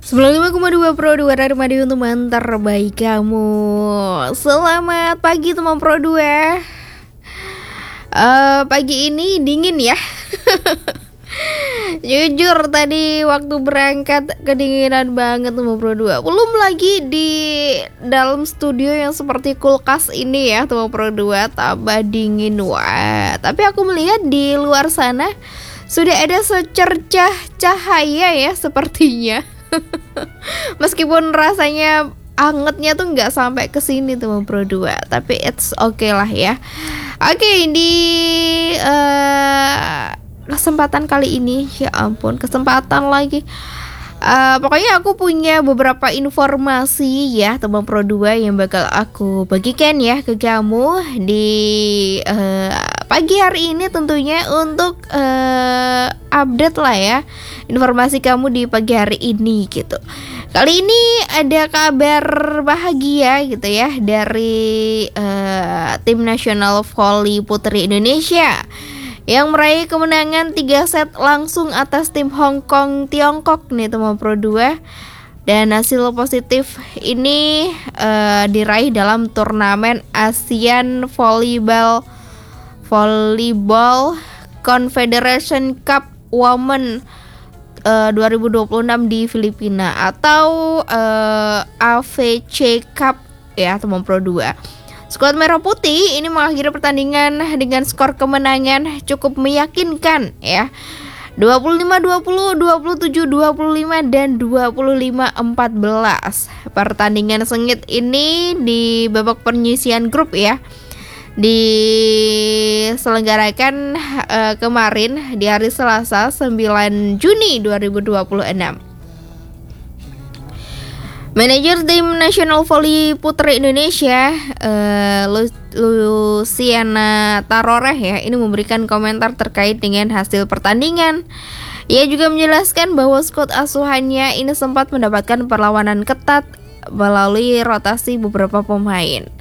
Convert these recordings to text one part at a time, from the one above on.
95,2 Pro 2 Radmadi untuk teman terbaik kamu. Selamat pagi teman Pro 2. Pagi ini dingin ya. Jujur tadi waktu berangkat kedinginan banget teman Pro 2. Belum lagi di dalam studio yang seperti kulkas ini ya teman Pro 2, tambah dingin. Wah, tapi aku melihat di luar sana sudah ada secercah cahaya ya sepertinya. Meskipun rasanya angetnya tuh nggak sampai ke sini tuh Pro 2, tapi it's okay lah ya. Oke, di kesempatan kali ini, ya ampun, kesempatan lagi. Pokoknya aku punya beberapa informasi ya teman Pro 2 yang bakal aku bagikan ya ke kamu di pagi hari ini, tentunya untuk update lah ya informasi kamu di pagi hari ini gitu. Kali ini ada kabar bahagia gitu ya dari tim nasional voli putri Indonesia yang meraih kemenangan 3 set langsung atas tim Hong Kong Tiongkok nih teman Pro 2. Dan hasil positif ini diraih dalam turnamen ASEAN Volleyball Confederation Cup Women 2026 di Filipina atau AVC Cup ya teman Pro 2. Skuad Merah Putih ini mengakhiri pertandingan dengan skor kemenangan cukup meyakinkan ya. 25-20, 27-25 dan 25-14. Pertandingan sengit ini di babak penyisian grup ya, diselenggarakan kemarin di hari Selasa 9 Juni 2026. Manajer tim nasional voli putri Indonesia Luciana Taroreh ya, ini memberikan komentar terkait dengan hasil pertandingan. Ia juga menjelaskan bahwa skuad asuhannya ini sempat mendapatkan perlawanan ketat melalui rotasi beberapa pemain.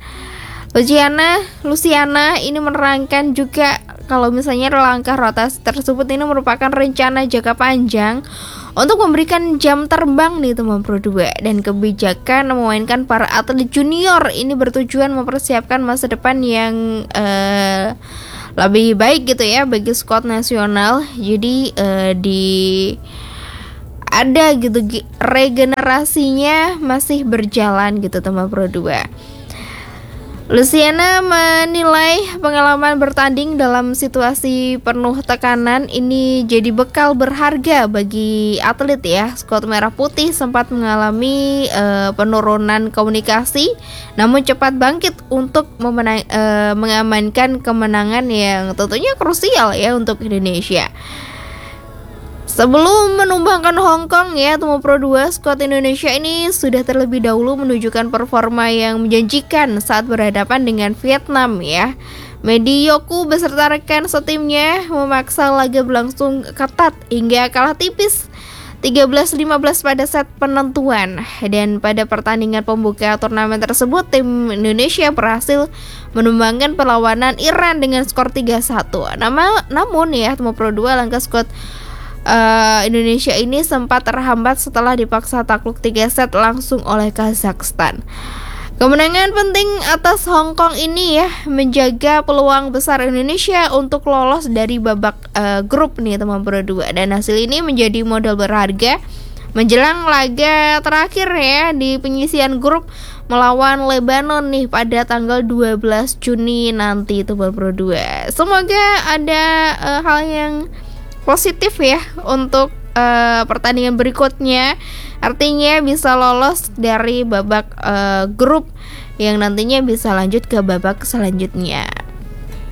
Luciana ini menerangkan juga kalau misalnya langkah rotasi tersebut ini merupakan rencana jangka panjang untuk memberikan jam terbang nih teman Pro 2, dan kebijakan memainkan para atlet junior ini bertujuan mempersiapkan masa depan yang lebih baik gitu ya bagi skuad nasional. Jadi ada gitu regenerasinya masih berjalan gitu teman Pro 2. Luciana menilai pengalaman bertanding dalam situasi penuh tekanan ini jadi bekal berharga bagi atlet ya. Skuad Merah Putih sempat mengalami penurunan komunikasi, namun cepat bangkit untuk mengamankan kemenangan yang tentunya krusial ya untuk Indonesia. Sebelum menumbangkan Hong Kong ya teman Pro 2, skuad Indonesia ini sudah terlebih dahulu menunjukkan performa yang menjanjikan saat berhadapan dengan Vietnam ya. Medi Yoku beserta rekan setimnya memaksa laga berlangsung ketat hingga kalah tipis 13-15 pada set penentuan. Dan pada pertandingan pembuka turnamen tersebut, tim Indonesia berhasil menumbangkan perlawanan Iran dengan skor 3-1. Namun ya teman Pro 2, langkah skuad Indonesia ini sempat terhambat setelah dipaksa takluk 3 set langsung oleh Kazakhstan. Kemenangan penting atas Hong Kong ini ya menjaga peluang besar Indonesia untuk lolos dari babak grup nih teman Pro 2, dan hasil ini menjadi modal berharga menjelang laga terakhir ya di penyisian grup melawan Lebanon nih pada tanggal 12 Juni nanti teman Pro 2. Semoga ada hal yang positif ya untuk pertandingan berikutnya, artinya bisa lolos dari babak grup yang nantinya bisa lanjut ke babak selanjutnya.